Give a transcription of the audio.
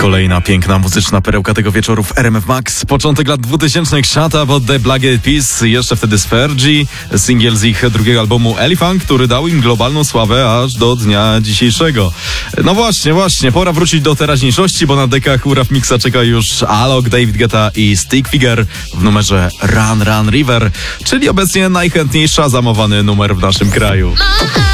Kolejna piękna muzyczna perełka tego wieczoru w RMF Max. Początek lat 2000. Shut Up od The Black Eyed Peas. Jeszcze wtedy z Fergie. Singiel z ich drugiego albumu Elephant, który dał im globalną sławę aż do dnia dzisiejszego. No właśnie. Pora wrócić do teraźniejszości, bo na dekach Uraw Mixa czeka już Alok, David Guetta i Stick Figure w numerze Run Run River, czyli obecnie najchętniej szazamowany numer w naszym kraju.